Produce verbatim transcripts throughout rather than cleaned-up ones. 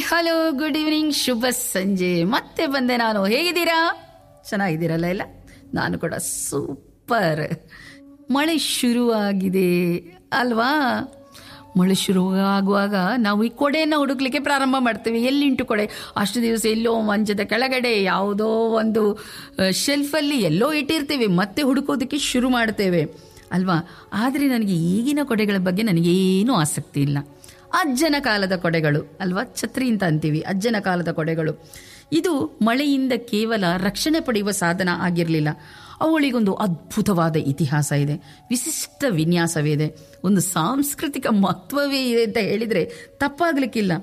Hello, good evening, ಶುಭ ಸಂಜೆ. ಮತ್ತೆ ಬಂದೆ ನಾನು. ಹೇಗಿದ್ದೀರಾ? ಚೆನ್ನಾಗಿದ್ದೀರಲ್ಲ ಎಲ್ಲ? ನಾನು ಕೂಡ ಸೂಪರ್. ಮಳೆ ಶುರುವಾಗಿದೆ ಅಲ್ವಾ? ಮಳೆ ಶುರುವಾಗುವಾಗ ನಾವು ಈ ಕೊಡೆಯನ್ನು ಹುಡುಕ್ಲಿಕ್ಕೆ ಪ್ರಾರಂಭ ಮಾಡ್ತೇವೆ. ಎಲ್ಲಿಂಟು ಕೊಡೆ? ಅಷ್ಟು ದಿವಸ ಎಲ್ಲೋ ಮಂಚದ ಕೆಳಗಡೆ ಯಾವುದೋ ಒಂದು ಶೆಲ್ಫಲ್ಲಿ ಎಲ್ಲೋ ಇಟ್ಟಿರ್ತೀವಿ, ಮತ್ತೆ ಹುಡುಕೋದಕ್ಕೆ ಶುರು ಮಾಡ್ತೇವೆ ಅಲ್ವಾ? ಆದರೆ ನನಗೆ ಈಗಿನ ಕೊಡೆಗಳ ಬಗ್ಗೆ ನನಗೇನೂ ಆಸಕ್ತಿ ಇಲ್ಲ. ಅಜ್ಜನ ಕಾಲದ ಕೊಡೆಗಳು ಅಲ್ವಾ, ಛತ್ರಿ ಅಂತ ಅಂತೀವಿ, ಅಜ್ಜನ ಕಾಲದ ಕೊಡೆಗಳು. ಇದು ಮಳೆಯಿಂದ ಕೇವಲ ರಕ್ಷಣೆ ಪಡೆಯುವ ಸಾಧನ ಆಗಿರಲಿಲ್ಲ. ಅವುಗಳಿಗೊಂದು ಅದ್ಭುತವಾದ ಇತಿಹಾಸ ಇದೆ, ವಿಶಿಷ್ಟ ವಿನ್ಯಾಸವಿದೆ, ಒಂದು ಸಾಂಸ್ಕೃತಿಕ ಮಹತ್ವವೇ ಇದೆ ಅಂತ ಹೇಳಿದರೆ ತಪ್ಪಾಗಲಿಕ್ಕಿಲ್ಲ.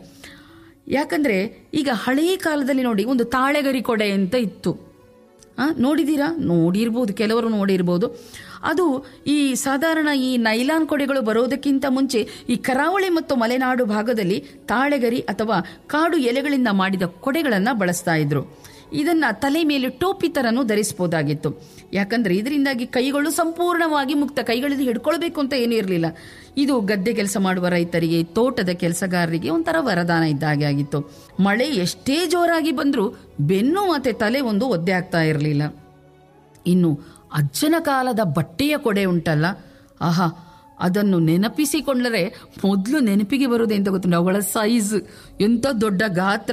ಯಾಕಂದರೆ ಈಗ ಹಳೆಯ ಕಾಲದಲ್ಲಿ ನೋಡಿ, ಒಂದು ತಾಳೆಗರಿ ಕೊಡೆ ಅಂತ ಇತ್ತು. ನೋಡಿದ್ದೀರಾ? ನೋಡಿರ್ಬೋದು, ಕೆಲವರು ನೋಡಿರ್ಬೋದು. ಅದು ಈ ಸಾಧಾರಣ ಈ ನೈಲಾನ್ ಕೊಡೆಗಳು ಬರೋದಕ್ಕಿಂತ ಮುಂಚೆ ಈ ಕರಾವಳಿ ಮತ್ತು ಮಲೆನಾಡು ಭಾಗದಲ್ಲಿ ತಾಳೆಗರಿ ಅಥವಾ ಕಾಡು ಎಲೆಗಳಿಂದ ಮಾಡಿದ ಕೊಡೆಗಳನ್ನು ಬಳಸ್ತಾ ಇದ್ರು. ಇದನ್ನ ತಲೆ ಮೇಲೆ ಟೋಪಿ ತರನು ಧರಿಸಬಹುದಾಗಿತ್ತು. ಯಾಕಂದ್ರೆ ಇದರಿಂದಾಗಿ ಕೈಗಳು ಸಂಪೂರ್ಣವಾಗಿ ಮುಕ್ತ, ಕೈಗಳಲ್ಲಿ ಹಿಡ್ಕೊಳ್ಬೇಕು ಅಂತ ಏನೂ ಇರಲಿಲ್ಲ. ಇದು ಗದ್ದೆ ಕೆಲಸ ಮಾಡುವ ರೈತರಿಗೆ, ತೋಟದ ಕೆಲಸಗಾರರಿಗೆ ಒಂಥರ ವರದಾನ ಇದ್ದಾಗೆ ಆಗಿತ್ತು. ಮಳೆ ಎಷ್ಟೇ ಜೋರಾಗಿ ಬಂದರೂ ಬೆನ್ನು ಮತ್ತೆ ತಲೆ ಒಂದು ಒದ್ದೆ ಆಗ್ತಾ ಇರಲಿಲ್ಲ. ಇನ್ನು ಅಜ್ಜನ ಕಾಲದ ಬಟ್ಟೆಯ ಕೊಡೆ ಉಂಟಲ್ಲ, ಆಹಾ, ಅದನ್ನು ನೆನಪಿಸಿಕೊಂಡರೆ ಮೊದಲು ನೆನಪಿಗೆ ಬರುವುದು ಎಂತ ಗೊತ್ತುಂಟು? ಅವುಗಳ ಸೈಜ್ ಎಂಥ ದೊಡ್ಡ ಗಾತ್ರ.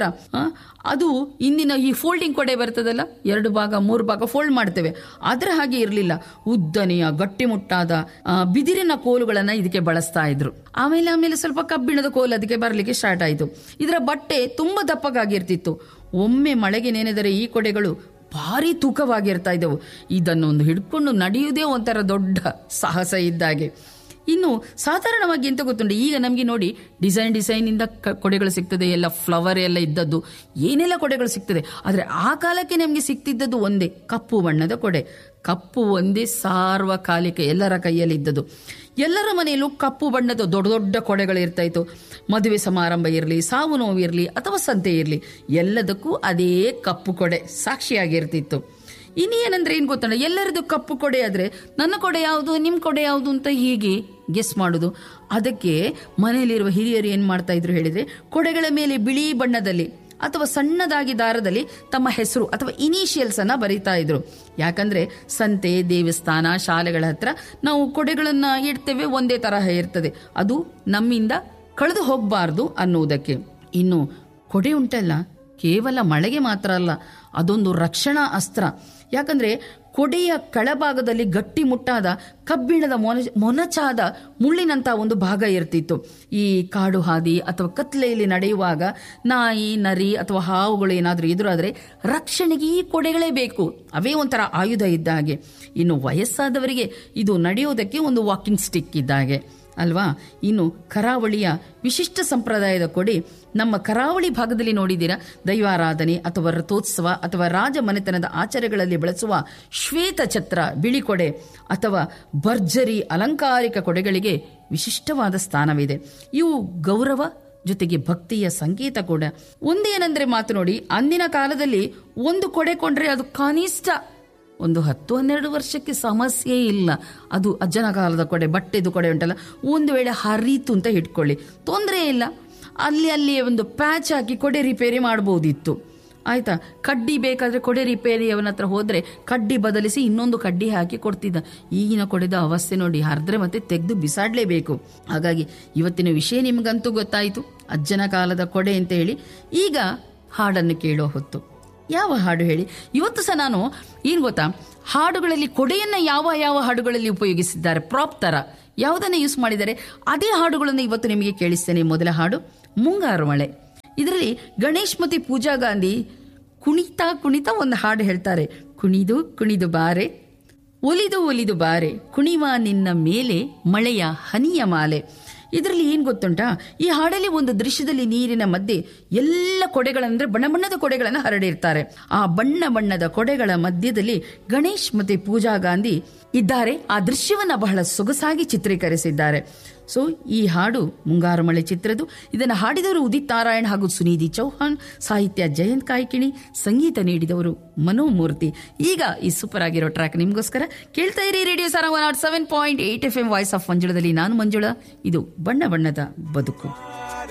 ಅದು ಇಂದಿನ ಈ ಫೋಲ್ಡಿಂಗ್ ಕೊಡೆ ಬರ್ತದಲ್ಲ, ಎರಡು ಭಾಗ ಮೂರು ಭಾಗ ಫೋಲ್ಡ್ ಮಾಡ್ತೇವೆ, ಅದರ ಹಾಗೆ ಇರಲಿಲ್ಲ. ಉದ್ದನೆಯ ಗಟ್ಟಿಮುಟ್ಟಾದ ಬಿದಿರಿನ ಕೋಲುಗಳನ್ನು ಇದಕ್ಕೆ ಬಳಸ್ತಾ ಇದ್ರು. ಆಮೇಲೆ ಆಮೇಲೆ ಸ್ವಲ್ಪ ಕಬ್ಬಿಣದ ಕೋಲು ಅದಕ್ಕೆ ಬರಲಿಕ್ಕೆ ಸ್ಟಾರ್ಟ್ ಆಯಿತು. ಇದರ ಬಟ್ಟೆ ತುಂಬ ದಪ್ಪಗಾಗಿರ್ತಿತ್ತು. ಒಮ್ಮೆ ಮಳೆಗೆ ನೆನೆದರೆ ಈ ಕೊಡೆಗಳು ಭಾರಿ ತೂಕವಾಗಿರ್ತಾ ಇದ್ದವು. ಇದನ್ನೊಂದು ಹಿಡ್ಕೊಂಡು ನಡೆಯುವುದೇ ಒಂಥರ ದೊಡ್ಡ ಸಾಹಸ ಇದ್ದಾಗೆ. ಇನ್ನು ಸಾಧಾರಣವಾಗಿ ಎಂತ ಗೊತ್ತುಂಟು, ಈಗ ನಮಗೆ ನೋಡಿ ಡಿಸೈನ್ ಡಿಸೈನ್ ಇಂದ ಕೊಡೆಗಳು ಸಿಗ್ತದೆ, ಎಲ್ಲ ಫ್ಲವರ್ ಎಲ್ಲ ಇದ್ದದ್ದು, ಏನೆಲ್ಲ ಕೊಡೆಗಳು ಸಿಗ್ತದೆ. ಆದರೆ ಆ ಕಾಲಕ್ಕೆ ನಮಗೆ ಸಿಗ್ತಿದ್ದದ್ದು ಒಂದೇ, ಕಪ್ಪು ಬಣ್ಣದ ಕೊಡೆ. ಕಪ್ಪು ಒಂದೇ ಸಾರ್ವಕಾಲಿಕ, ಎಲ್ಲರ ಕೈಯಲ್ಲಿ ಇದ್ದದ್ದು. ಎಲ್ಲರ ಮನೆಯಲ್ಲೂ ಕಪ್ಪು ಬಣ್ಣದ ದೊಡ್ಡ ದೊಡ್ಡ ಕೊಡೆಗಳು ಇರ್ತಾ ಇತ್ತು. ಮದುವೆ ಸಮಾರಂಭ ಇರಲಿ, ಸಾವು ನೋವು ಇರಲಿ ಅಥವಾ ಸಂತೆ ಇರಲಿ, ಎಲ್ಲದಕ್ಕೂ ಅದೇ ಕಪ್ಪು ಕೊಡೆ ಸಾಕ್ಷಿಯಾಗಿರ್ತಿತ್ತು. ಇನ್ನೇನಂದ್ರೆ ಏನು ಗೊತ್ತಣ್ಣ, ಎಲ್ಲರದು ಕಪ್ಪು ಕೊಡೆ ಆದರೆ ನನ್ನ ಕೊಡೆ ಯಾವುದು, ನಿಮ್ಮ ಕೊಡೆ ಯಾವುದು ಅಂತ ಹೀಗೆ ಗೆಸ್ ಮಾಡೋದು. ಅದಕ್ಕೆ ಮನೆಯಲ್ಲಿರುವ ಹಿರಿಯರು ಏನು ಮಾಡ್ತಾ ಇದ್ರು ಹೇಳಿದರೆ, ಕೊಡೆಗಳ ಮೇಲೆ ಬಿಳಿ ಬಣ್ಣದಲ್ಲಿ ಅಥವಾ ಸಣ್ಣದಾಗಿ ದಾರದಲ್ಲಿ ತಮ್ಮ ಹೆಸರು ಅಥವಾ ಇನಿಷಿಯಲ್ಸ್ ಅನ್ನ ಬರೀತಾ ಇದ್ರು. ಯಾಕಂದ್ರೆ ಸಂತೆ, ದೇವಸ್ಥಾನ, ಶಾಲೆಗಳ ಹತ್ರ ನಾವು ಕೊಡೆಗಳನ್ನ ಇಡ್ತೇವೆ, ಒಂದೇ ತರಹ ಇರ್ತದೆ, ಅದು ನಮ್ಮಿಂದ ಕಳೆದು ಹೋಗಬಾರ್ದು ಅನ್ನುವುದಕ್ಕೆ. ಇನ್ನು ಕೊಡೆ ಉಂಟಲ್ಲ, ಕೇವಲ ಮಳೆಗೆ ಮಾತ್ರ ಅಲ್ಲ, ಅದೊಂದು ರಕ್ಷಣಾ ಅಸ್ತ್ರ. ಯಾಕಂದ್ರೆ ಕೊಡೆಯ ಕೆಳಭಾಗದಲ್ಲಿ ಗಟ್ಟಿ ಮುಟ್ಟಾದ ಕಬ್ಬಿಣದ ಮೊನ ಮೊನಚಾದ ಮುಳ್ಳಿನಂತ ಒಂದು ಭಾಗ ಇರ್ತಿತ್ತು. ಈ ಕಾಡು ಹಾದಿ ಅಥವಾ ಕತ್ಲೆಯಲ್ಲಿ ನಡೆಯುವಾಗ ನಾಯಿ, ನರಿ ಅಥವಾ ಹಾವುಗಳು ಏನಾದರೂ ಎದುರಾದರೆ ರಕ್ಷಣೆಗೆ ಈ ಕೊಡೆಗಳೇ ಬೇಕು. ಅವೇ ಒಂಥರ ಆಯುಧ ಇದ್ದ ಹಾಗೆ. ಇನ್ನು ವಯಸ್ಸಾದವರಿಗೆ ಇದು ನಡೆಯೋದಕ್ಕೆ ಒಂದು ವಾಕಿಂಗ್ ಸ್ಟಿಕ್ ಇದ್ದ ಹಾಗೆ ಅಲ್ವಾ? ಇನ್ನು ಕರಾವಳಿಯ ವಿಶಿಷ್ಟ ಸಂಪ್ರದಾಯದ ಕೊಡೆ, ನಮ್ಮ ಕರಾವಳಿ ಭಾಗದಲ್ಲಿ ನೋಡಿದ್ದೀರಾ, ದೈವಾರಾಧನೆ ಅಥವಾ ರಥೋತ್ಸವ ಅಥವಾ ರಾಜ ಮನೆತನದ ಆಚರಣೆಗಳಲ್ಲಿ ಬಳಸುವ ಶ್ವೇತ ಛತ್ರ, ಬಿಳಿ ಕೊಡೆ ಅಥವಾ ಭರ್ಜರಿ ಅಲಂಕಾರಿಕ ಕೊಡೆಗಳಿಗೆ ವಿಶಿಷ್ಟವಾದ ಸ್ಥಾನವಿದೆ. ಇವು ಗೌರವ ಜೊತೆಗೆ ಭಕ್ತಿಯ ಸಂಕೇತ ಕೂಡ. ಒಂದೇನೆಂದ್ರೆ ಮಾತು ನೋಡಿ, ಅಂದಿನ ಕಾಲದಲ್ಲಿ ಒಂದು ಕೊಡೆ ಕೊಂಡ್ರೆ ಅದು ಕನಿಷ್ಠ ಒಂದು ಹತ್ತು ಹನ್ನೆರಡು ವರ್ಷಕ್ಕೆ ಸಮಸ್ಯೆ ಇಲ್ಲ. ಅದು ಅಜ್ಜನ ಕಾಲದ ಕೊಡೆ, ಬಟ್ಟೆದು ಕೊಡೆ ಉಂಟಲ್ಲ, ಒಂದು ವೇಳೆ ಹರಿತು ಅಂತ ಇಟ್ಕೊಳ್ಳಿ, ತೊಂದರೆ ಇಲ್ಲ, ಅಲ್ಲಿ ಅಲ್ಲಿ ಒಂದು ಪ್ಯಾಚ್ ಹಾಕಿ ಕೊಡೆ ರಿಪೇರಿ ಮಾಡ್ಬೋದಿತ್ತು. ಆಯ್ತಾ? ಕಡ್ಡಿ ಬೇಕಾದರೆ ಕೊಡೆ ರಿಪೇರಿಯವನ ಹತ್ರ ಹೋದರೆ ಕಡ್ಡಿ ಬದಲಿಸಿ ಇನ್ನೊಂದು ಕಡ್ಡಿ ಹಾಕಿ ಕೊಡ್ತಿದ್ದ. ಈಗಿನ ಕೊಡೆದ ಅವಸ್ಥೆ ನೋಡಿ, ಹರಿದ್ರೆ ಮತ್ತೆ ತೆಗೆದು ಬಿಸಾಡಲೇಬೇಕು. ಹಾಗಾಗಿ ಇವತ್ತಿನ ವಿಷಯ ನಿಮಗಂತೂ ಗೊತ್ತಾಯಿತು, ಅಜ್ಜನ ಕಾಲದ ಕೊಡೆ ಅಂತ ಹೇಳಿ. ಈಗ ಹಾಡನ್ನು ಕೇಳೋ ಹೊತ್ತು. ಯಾವ ಹಾಡು ಹೇಳಿ? ಇವತ್ತು ಸಹ ನಾನು ಏನು ಗೊತ್ತಾ, ಹಾಡುಗಳಲ್ಲಿ ಕೊಡೆಯನ್ನು ಯಾವ ಯಾವ ಹಾಡುಗಳಲ್ಲಿ ಉಪಯೋಗಿಸಿದ್ದಾರೆ, ಪ್ರಾಪ್ ತರ ಯಾವುದನ್ನು ಯೂಸ್ ಮಾಡಿದ್ದಾರೆ, ಅದೇ ಹಾಡುಗಳನ್ನು ಇವತ್ತು ನಿಮಗೆ ಕೇಳಿಸ್ತೇನೆ. ಮೊದಲ ಹಾಡು ಮುಂಗಾರು ಮಳೆ. ಇದರಲ್ಲಿ ಗಣೇಶ್ ಮತ್ತು ಪೂಜಾ ಗಾಂಧಿ ಕುಣಿತಾ ಕುಣಿತಾ ಒಂದು ಹಾಡು ಹೇಳ್ತಾರೆ. ಕುಣಿದು ಕುಣಿದು ಬಾರೆ, ಒಲಿದು ಒಲಿದು ಬಾರೆ, ಕುಣಿವ ನಿನ್ನ ಮೇಲೆ ಮಳೆಯ ಹನಿಯ ಮಾಲೆ. ಇದರಲ್ಲಿ ಏನು ಗೊತ್ತುಂಟಾ, ಈ ಹಾಡಲ್ಲಿ ಒಂದು ದೃಶ್ಯದಲ್ಲಿ ನೀರಿನ ಮಧ್ಯೆ ಎಲ್ಲ ಕೊಡೆಗಳಂದ್ರೆ ಬಣ್ಣ ಬಣ್ಣದ ಕೊಡೆಗಳನ್ನು ಹರಡಿರ್ತಾರೆ. ಆ ಬಣ್ಣ ಬಣ್ಣದ ಕೊಡೆಗಳ ಮಧ್ಯದಲ್ಲಿ ಗಣೇಶ್ ಮತ್ತೆ ಪೂಜಾ ಗಾಂಧಿ ಇದ್ದಾರೆ. ಆ ದೃಶ್ಯವನ್ನ ಬಹಳ ಸೊಗಸಾಗಿ ಚಿತ್ರೀಕರಿಸಿದ್ದಾರೆ. ಸೊ ಈ ಹಾಡು ಮುಂಗಾರು ಮಳೆ ಚಿತ್ರದ್ದು. ಇದನ್ನು ಹಾಡಿದವರು ಉದಿತ್ ನಾರಾಯಣ್ ಹಾಗೂ ಸುನಿಧಿ ಚೌಹಾಣ್, ಸಾಹಿತ್ಯ ಜಯಂತ್ ಕಾಯ್ಕಿಣಿ, ಸಂಗೀತ ನೀಡಿದವರು ಮನೋಮೂರ್ತಿ. ಈಗ ಈ ಸೂಪರ್ ಆಗಿರೋ ಟ್ರ್ಯಾಕ್ ನಿಮಗೋಸ್ಕರ ಕೇಳ್ತಾ ಇರಿ ರೇಡಿಯೋ ಸಾರ one not seven point eight F M voice of ಮಂಜುಳದಲ್ಲಿ. ನಾನು ಮಂಜುಳಾ, ಇದು ಬಣ್ಣ ಬಣ್ಣದ ಬದುಕು.